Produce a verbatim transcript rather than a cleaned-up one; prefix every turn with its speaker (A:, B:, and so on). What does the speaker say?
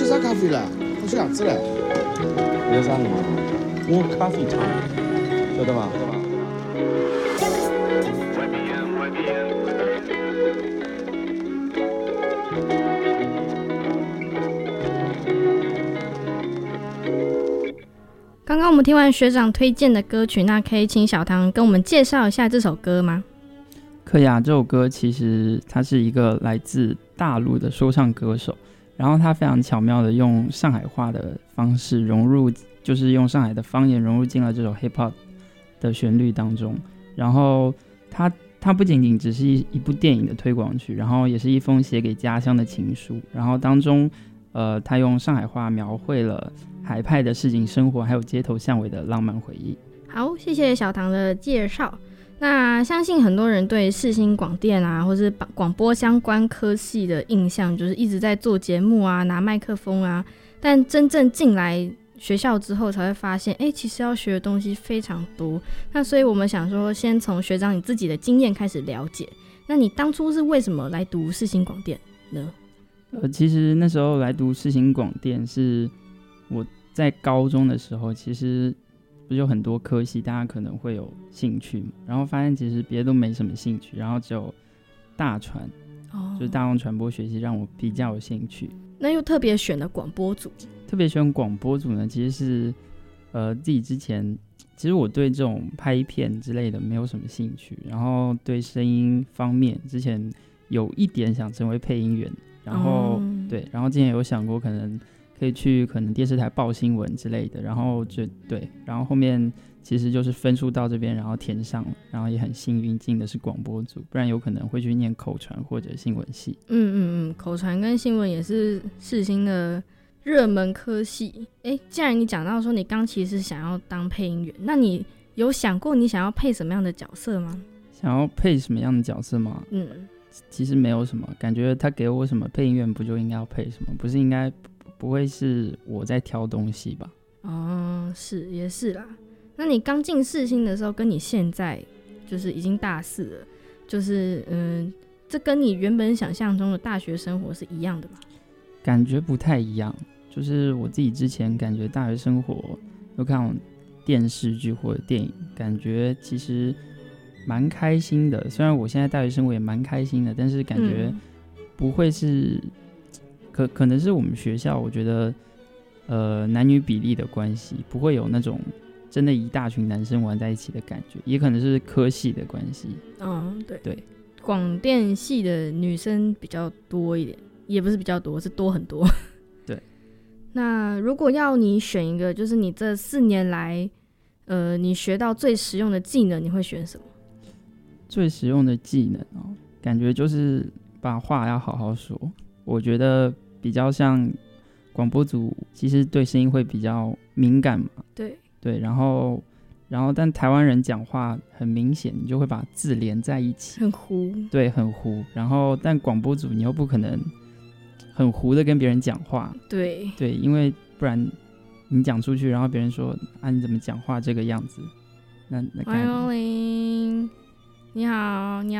A: 啥咖啡啦？我去哪吃嘞？
B: 有啥嘛？我咖啡厂，晓得吧？
C: 刚刚我们听完学长推荐的歌曲，那可以请小唐跟我们介绍一下这首歌吗？
D: 可以啊，这首歌其实它是一个来自大陆的说唱歌手，然后他非常巧妙的用上海话的方式融入，就是用上海的方言融入进了这首 hip hop 的旋律当中。然后他它不仅仅只是 一, 一部电影的推广曲，然后也是一封写给家乡的情书。然后当中，呃，他用上海话描绘了海派的市井生活，还有街头巷尾的浪漫回忆。
C: 好，谢谢小唐的介绍。那相信很多人对世新广电啊，或是广播相关科系的印象，就是一直在做节目啊，拿麦克风啊。但真正进来学校之后，才会发现，哎、欸，其实要学的东西非常多。那所以我们想说，先从学长你自己的经验开始了解。那你当初是为什么来读世新广电呢？
D: 呃，其实那时候来读世新广电是我在高中的时候，其实不是有很多科系大家可能会有兴趣嘛，然后发现其实别的都没什么兴趣，然后只有大传、哦、就是大众传播学系让我比较有兴趣。
C: 那又特别选了广播组。
D: 特别选广播组呢，其实是呃自己之前其实我对这种拍片之类的没有什么兴趣，然后对声音方面之前有一点想成为配音员，然后、哦、对，然后之前有想过可能可以去可能电视台报新闻之类的，然后就对，然后后面其实就是分数到这边，然后填上了，然后也很幸运进的是广播组，不然有可能会去念口传或者新闻系。
C: 嗯嗯嗯，口传跟新闻也是世新的热门科系。哎，既然你讲到说你刚其实想要当配音员，那你有想过你想要配什么样的角色吗？
D: 想要配什么样的角色吗？嗯，其实没有什么，感觉他给我什么配音员不就应该要配什么，不是应该不会是我在挑东西吧？
C: 哦，是也是啦。那你刚进世新的时候，跟你现在就是已经大四了，就是嗯，这跟你原本想象中的大学生活是一样的吗？
D: 感觉不太一样，就是我自己之前感觉大学生活有看电视剧或者电影，感觉其实蛮开心的。虽然我现在大学生活也蛮开心的，但是感觉不会是、嗯、可可能是我们学校我觉得呃男女比例的关系，不会有那种真的一大群男生玩在一起的感觉，也可能是科系的关系。
C: 嗯，对
D: 对，
C: 广电系的女生比较多一点，也不是比较多，是多很多。
D: 对。
C: 那如果要你选一个，就是你这四年来，呃，你学到最实用的技能，你会选什么？
D: 最实用的技能哦，感觉就是把话要好好说。我觉得比较像广播组，其实对声音会比较敏感嘛。
C: 对
D: 对，然后然后但台湾人讲话很明显，你就会把字连在一起，
C: 很糊。
D: 对，很糊。然后但广播组你又不可能很糊的跟别人讲话。
C: 对
D: 对，因为不然你讲出去，然后别人说啊你怎么讲话这个样子，那那
C: 欢迎光临，你好，你好。